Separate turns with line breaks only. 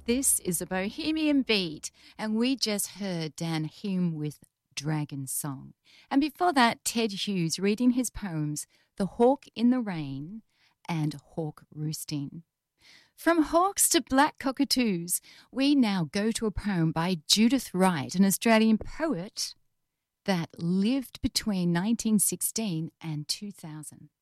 This is a Bohemian Beat, and we just heard Dan Hume with Dragon Song. And before that, Ted Hughes reading his poems, The Hawk in the Rain and Hawk Roosting. From hawks to black cockatoos, we now go to a poem by Judith Wright, an Australian poet that lived between 1916 and 2000.